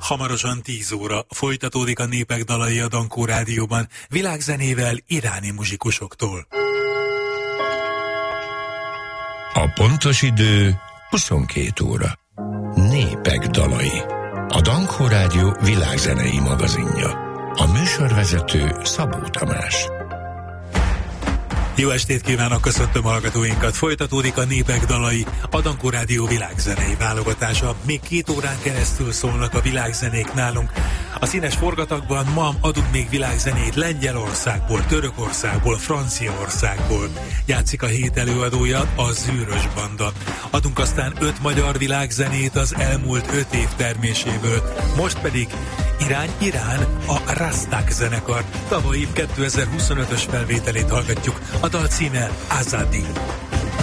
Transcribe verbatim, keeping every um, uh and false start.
Hamarosan tíz óra folytatódik a Népek dalai a Dankó Rádióban, világzenével iráni muzsikusoktól. A pontos idő huszonkettő óra. Népek dalai. A Dankó Rádió világzenei magazinja. A műsorvezető Szabó Tamás. Jó estét kívánok, köszöntöm hallgatóinkat! Folytatódik a Népek dalai, a Dankó Rádió világzenei válogatása. Még két órán keresztül szólnak a világzenék nálunk. A színes forgatagban ma adunk még világzenét Lengyelországból, Törökországból, Franciaországból. Játszik a hét előadója, a Zűrös Banda. Adunk aztán öt magyar világzenét az elmúlt öt év terméséből. Most pedig Irány Irán, a Rasták zenekar tavalyi kétezer-huszonötös felvételét hallgatjuk. A dal címe Azadi.